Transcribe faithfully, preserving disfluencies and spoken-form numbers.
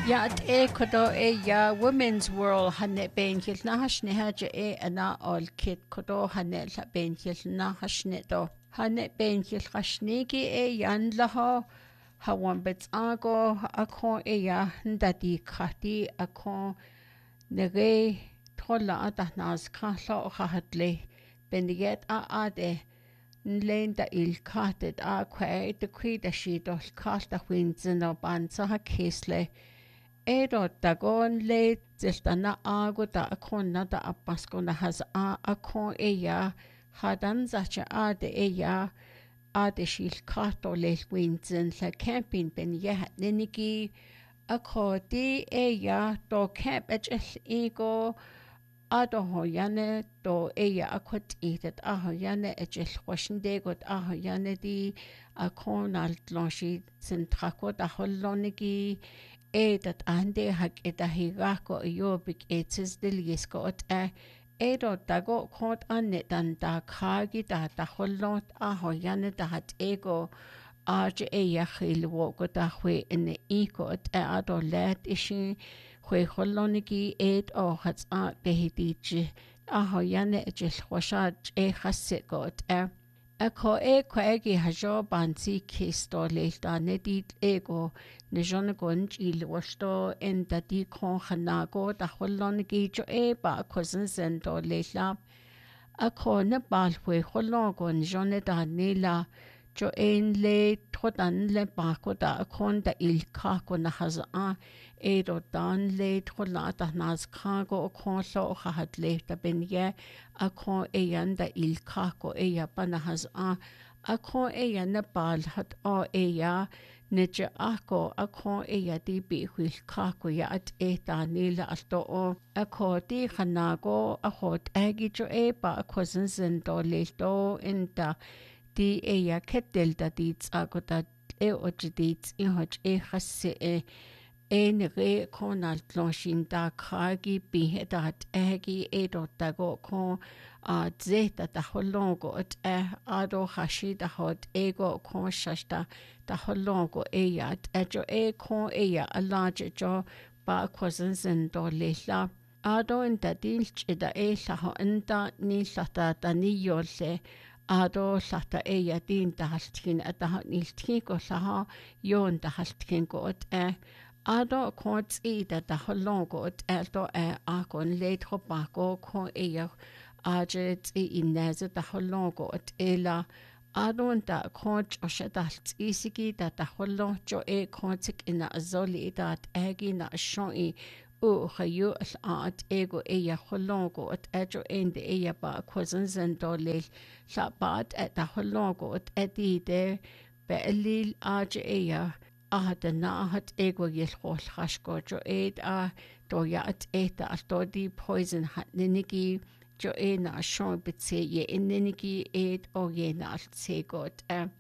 Ja, at e kodo e ya Women's World hanne benchil na hashne haja e ana ol kit kodo hanne la benchil na hashne do. Hanne benchil hashnegi e yan laho hawan betsago akon e ya ndadi khati akon nege trolla atahnas khalo khahatle bendiget a ade nlenda il katet a kwe de kwida shidol kalta winzen o banza ha kesle Edo dagon le ziltana ago da akona da apasko na has a akon eya hadan zacha ade eya ade shil kato le winzen la camping ben ye ninigi akodi eya do camp echel ego ado hoyane do eya akot itet aho yane echel hoshinde got aho yane di akon alt lonshi zentrako da hollonigi e dat ande hak eta higako yobik etzes deliesko ot e edo dago kont anne dan da kagi da da hollot a hoyane da hat ego arj e yachil wogo da hwe in iko ot e ado let ishi hwe hollonigi ed o hats a behidiji a hoyane ejil hoshad e khasiko ot e Ako e kwegi hajo bansi kisto leilta nedit ego nejon gonj il washto en dati kon khanago da hollon gi jo e ba kozen zendo leila ako ne balwe hollon gon jone da nila jo en le trodan le ba ko da kon da il ka ko na haza e do dan le trola da nas kago kon so hat le da ben ye ako e yanda il ka ko e ya bana haza ako e ya ne bal hat o e ya Nidja ako ako e ya di bi huil kako ya at e ta nila alto o ako di khanago ako agi jo e ba ako zinzin do leilto inta di e ya ketel da di tsako da e o jidit i hoj e khassi e e nire konal tloshin da kagi bi da at agi e do da go kon a zeta da holongo at e ado hashi da hot ego kon shashta da holongo e ya ejo e kon e ya alaje jo ba kwazin zin do leila ado inda dilch ida e laho inda ni lata da ni yolle ado lata e ya din da haltkin ata niltkin ko laha yon da haltkin ko at e ado kon ida da holongo at elto e akon leitro bako kon e ya ajet i ineze da holongo at ela adon da konch o shadalt isigi da da hollo jo e kontik ina azoli da at agi na shoi u khayu al at ego e ya holongo at ejo ende e ya ba kwazan zendo le sa bat at da holongo at edi de be elil aj e ya ahada na hat ego yel khol khashko jo ed a do ya at eta alto di poison hat ninigi jo e na shon bitse ye innenigi ed o ye na alt se got